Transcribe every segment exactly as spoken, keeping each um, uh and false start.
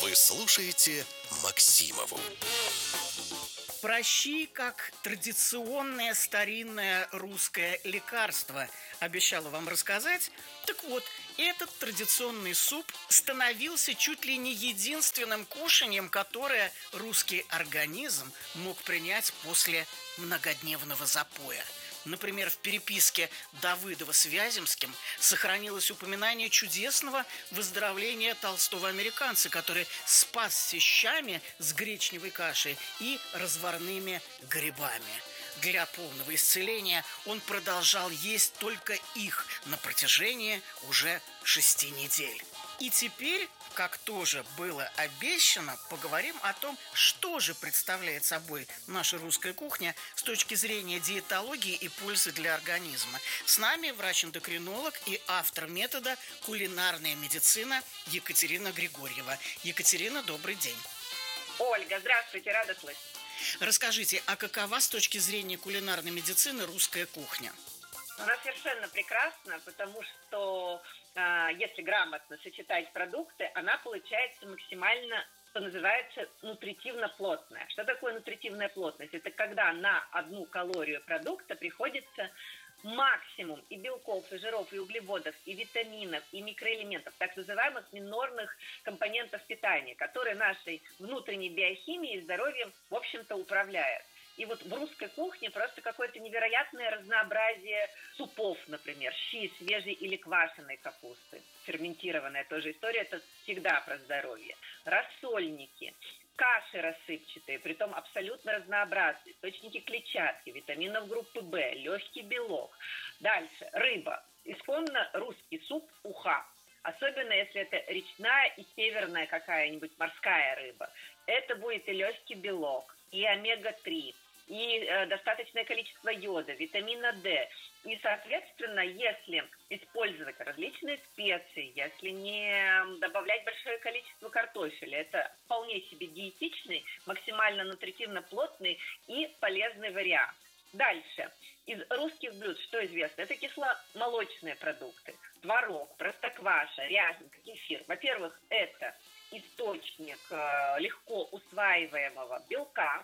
Вы слушаете Максимову. Пращи как традиционное старинное русское лекарство. Обещала вам рассказать. Так вот, этот традиционный суп становился чуть ли не единственным кушанием, которое русский организм мог принять после многодневного запоя. Например, в переписке Давыдова с Вяземским сохранилось упоминание чудесного выздоровления толстого американца, который спасся щами с гречневой кашей и разварными грибами. Для полного исцеления он продолжал есть только их на протяжении уже шести недель. И теперь, как тоже было обещано, поговорим о том, что же представляет собой наша русская кухня с точки зрения диетологии и пользы для организма. С нами врач-эндокринолог и автор метода «Кулинарная медицина» Екатерина Григорьева. Екатерина, добрый день. Ольга, здравствуйте, рада слышать. Расскажите, а какова с точки зрения кулинарной медицины русская кухня? Она совершенно прекрасна, потому что э, если грамотно сочетать продукты, она получается максимально, что называется, нутритивно-плотная. Что такое нутритивная плотность? Это когда на одну калорию продукта приходится максимум и белков, и жиров, и углеводов, и витаминов, и микроэлементов, так называемых минорных компонентов питания, которые нашей внутренней биохимией и здоровьем, в общем-то, управляют. И вот в русской кухне просто какое-то невероятное разнообразие супов, например, щи свежей или квашеной капусты, ферментированная тоже история, это всегда про здоровье. Рассольники, каши рассыпчатые, притом абсолютно разнообразные, источники клетчатки, витаминов группы В, легкий белок. Дальше, рыба. Исконно русский суп уха. Особенно, если это речная и северная какая-нибудь морская рыба. Это будет и легкий белок, и омега три, и э, достаточное количество йода, витамина D. И, соответственно, если использовать различные специи, если не добавлять большое количество картофеля, это вполне себе диетичный, максимально нутритивно-плотный и полезный вариант. Дальше. Из русских блюд что известно? Это кисломолочные продукты. Творог, простокваша, ряженка, кефир. Во-первых, это источник э, легко усваиваемого белка.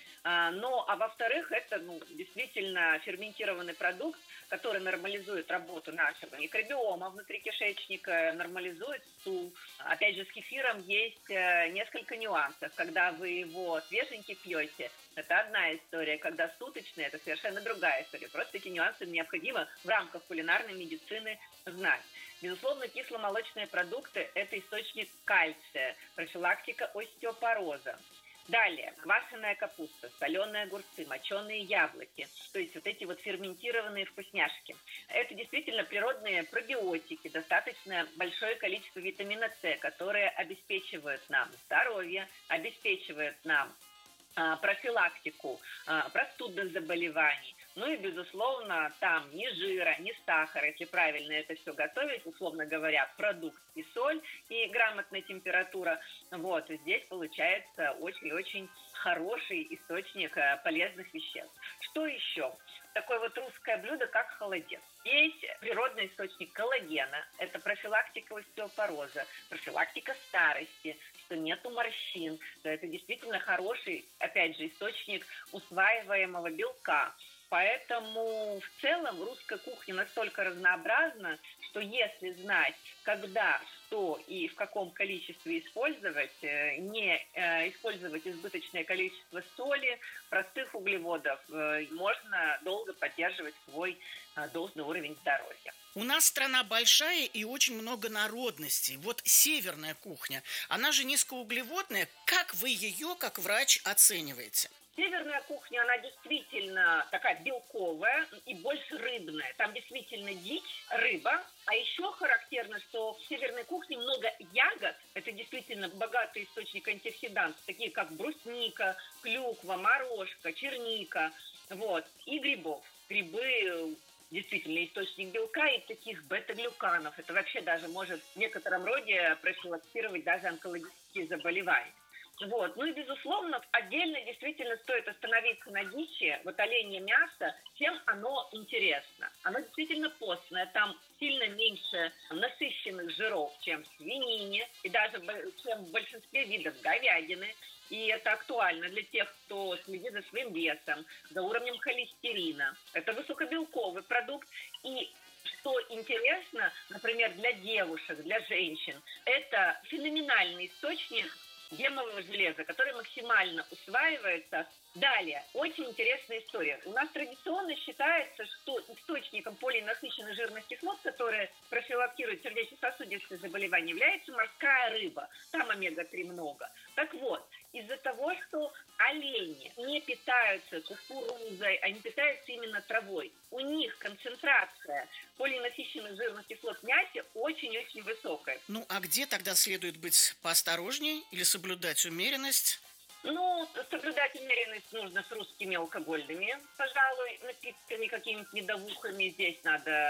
Ну, а во-вторых, это ну, действительно ферментированный продукт, который нормализует работу нашего микробиома внутри кишечника, нормализует стул. Опять же, с кефиром есть несколько нюансов. Когда вы его свеженький пьете, это одна история. Когда суточный, это совершенно другая история. Просто эти нюансы необходимо в рамках кулинарной медицины знать. Безусловно, кисломолочные продукты – это источник кальция, профилактика остеопороза. Далее, квашеная капуста, соленые огурцы, моченые яблоки, то есть вот эти вот ферментированные вкусняшки. Это действительно природные пробиотики, достаточно большое количество витамина С, которые обеспечивают нам здоровье, обеспечивают нам а, профилактику а, простудных заболеваний. Ну и, безусловно, там ни жира, ни сахара, если правильно это все готовить, условно говоря, продукт и соль, и грамотная температура. Вот, здесь получается очень-очень хороший источник полезных веществ. Что еще? Такое вот русское блюдо, как холодец. Есть природный источник коллагена, это профилактика остеопороза, профилактика старости, что нету морщин, то это действительно хороший, опять же, источник усваиваемого белка. Поэтому в целом русская кухня настолько разнообразна, что если знать, когда, что и в каком количестве использовать, не использовать избыточное количество соли, простых углеводов, можно долго поддерживать свой должный уровень здоровья. У нас страна большая и очень много народностей. Вот северная кухня, она же низкоуглеводная. Как вы ее, как врач, оцениваете? Северная кухня, она действительно такая белковая и больше рыбная. Там действительно дичь, рыба. А еще характерно, что в северной кухне много ягод. Это действительно богатый источник антиоксидантов, такие как брусника, клюква, морожка, черника. Вот. И грибов. Грибы действительно источник белка и таких бета-глюканов. Это вообще даже может в некотором роде профилактировать даже онкологические заболевания. Вот. Ну и, безусловно, отдельно действительно стоит остановиться на дичи, вот оленье мясо, чем оно интересно. Оно действительно постное, там сильно меньше насыщенных жиров, чем в свинине, и даже чем в большинстве видов говядины. И это актуально для тех, кто следит за своим весом, за уровнем холестерина. Это высокобелковый продукт. И что интересно, например, для девушек, для женщин, это феноменальный источник гемового железа, который максимально усваивается. Далее, очень интересная история. У нас традиционно считается, что источником полиненасыщенной жирных кислот, которые профилактируют сердечно-сосудистые заболевания, является морская рыба. Там омега три много. Так вот, из-за того, что олени не питаются кукурузой, они питаются именно травой, у них концентрация полиненасыщенных жирных кислот в мясе очень-очень высокая. Ну, а где тогда следует быть поосторожнее или соблюдать умеренность? Ну, соблюдать умеренность нужно с русскими алкогольными, пожалуй, напитками, какими-то медовухами. Здесь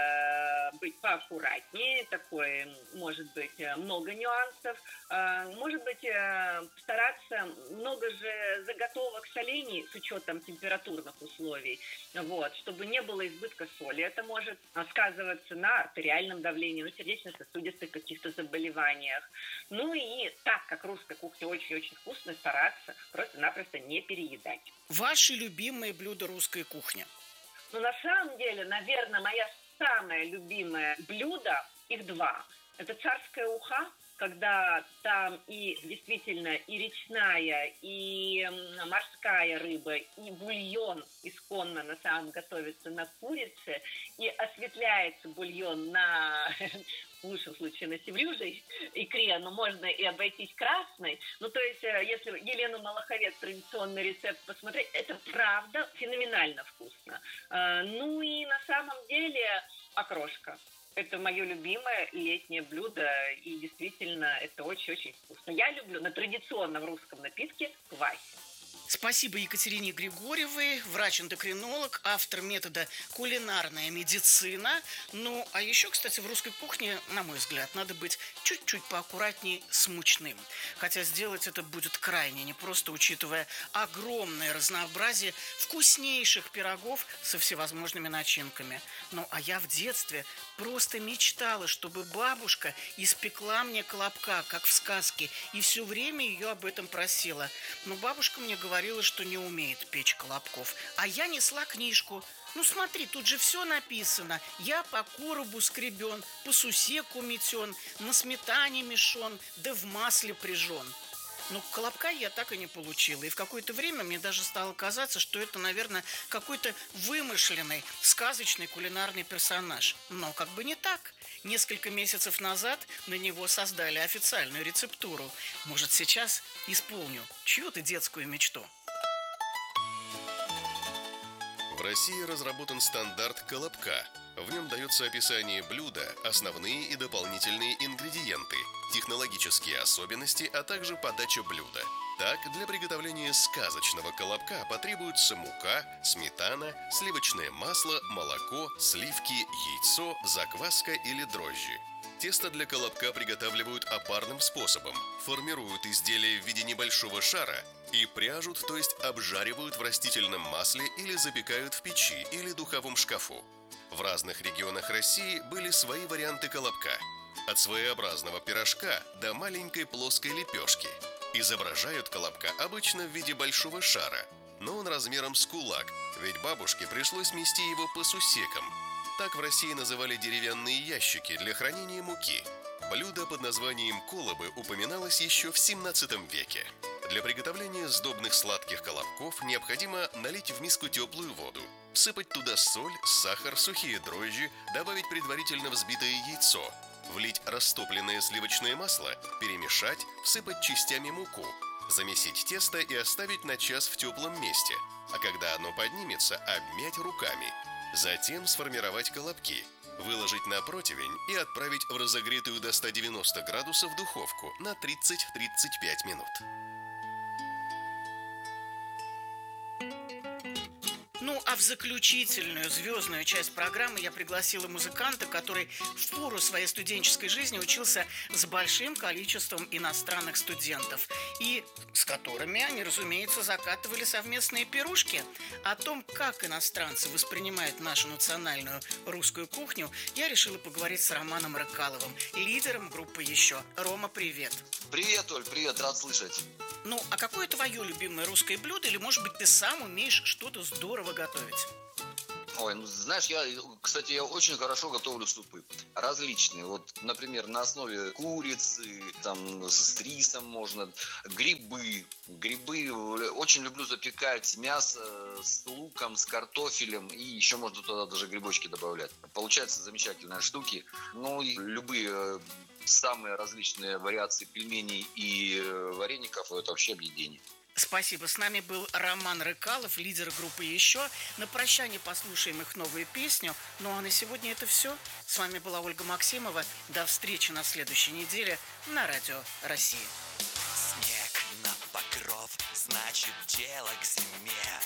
надо быть поаккуратнее, такое, может быть, много нюансов. Может быть, стараться, много же заготовок солений с учетом температурных условий, вот, чтобы не было избытка соли. Это может сказываться на артериальном давлении, на сердечно-сосудистых каких-то заболеваниях. Ну и так как русская кухня очень-очень вкусная, стараться просто-напросто не переедать. Ваши любимые блюда русской кухни? Ну, на самом деле, наверное, моя самое любимое блюдо, их два. Это царская уха, когда там и действительно и речная, и морская рыба, и бульон исконно на самом готовится на курице, и осветляется бульон на, в лучшем случае, на севрюжей икре, но можно и обойтись красной. Ну, то есть, если Елену Малаховец традиционный рецепт посмотреть, это правда феноменально вкусно. Ну и на самом деле окрошка. Это мое любимое летнее блюдо, и действительно это очень-очень вкусно. Я люблю на традиционном русском напитке квасе. Спасибо Екатерине Григорьевой, врач-эндокринолог, автор метода «Кулинарная медицина». Ну, а еще, кстати, в русской кухне, на мой взгляд, надо быть чуть-чуть поаккуратнее с мучным. Хотя сделать это будет крайне непросто, учитывая огромное разнообразие вкуснейших пирогов со всевозможными начинками. Ну, а я в детстве просто мечтала, чтобы бабушка испекла мне колобка, как в сказке, и все время ее об этом просила. Но бабушка мне говорила, говорила, что не умеет печь колобков. А я несла книжку. Ну смотри, тут же все написано. Я по коробу скребен, по сусеку метен, на сметане мешон, да в масле прижен. Но колобка я так и не получила. И в какое-то время мне даже стало казаться, что это, наверное, какой-то вымышленный, сказочный кулинарный персонаж. Но как бы не так. Несколько месяцев назад на него создали официальную рецептуру. Может, сейчас исполню чью-то детскую мечту. В России разработан стандарт колобка. В нем дается описание блюда, основные и дополнительные ингредиенты, технологические особенности, а также подача блюда. Так, для приготовления сказочного колобка потребуется мука, сметана, сливочное масло, молоко, сливки, яйцо, закваска или дрожжи. Тесто для колобка приготавливают опарным способом. Формируют изделие в виде небольшого шара и пряжут, то есть обжаривают в растительном масле или запекают в печи или духовом шкафу. В разных регионах России были свои варианты колобка. От своеобразного пирожка до маленькой плоской лепешки. Изображают колобка обычно в виде большого шара, но он размером с кулак, ведь бабушке пришлось мести его по сусекам. Так в России называли деревянные ящики для хранения муки. Блюдо под названием колобы упоминалось еще в семнадцатом веке. Для приготовления сдобных сладких колобков необходимо налить в миску теплую воду, всыпать туда соль, сахар, сухие дрожжи, добавить предварительно взбитое яйцо, влить растопленное сливочное масло, перемешать, всыпать частями муку, замесить тесто и оставить на час в теплом месте, а когда оно поднимется, обмять руками. Затем сформировать колобки, выложить на противень и отправить в разогретую до ста девяноста градусов духовку на тридцать-тридцать пять минут. Ну, а в заключительную звездную часть программы я пригласила музыканта, который в пору своей студенческой жизни учился с большим количеством иностранных студентов. И с которыми они, разумеется, закатывали совместные пирушки. О том, как иностранцы воспринимают нашу национальную русскую кухню, я решила поговорить с Романом Рыкаловым, лидером группы «Еще». Рома, привет. Привет, Оль, привет, рад слышать. Ну, а какое твое любимое русское блюдо? Или, может быть, ты сам умеешь что-то здорово готовить? Ой, ну знаешь, я, кстати, я очень хорошо готовлю супы. Различные. Вот, например, на основе курицы, там, с рисом можно, грибы. Грибы очень люблю запекать, мясо с луком, с картофелем, и еще можно туда даже грибочки добавлять. Получаются замечательные штуки. Ну, и любые самые различные вариации пельменей и вареников, это вообще объедение. Спасибо. С нами был Роман Рыкалов, лидер группы «Еще». На прощание послушаем их новую песню. Ну а на сегодня это все. С вами была Ольга Максимова. До встречи на следующей неделе на Радио Россия. Снег на покров, значит дело к зиме.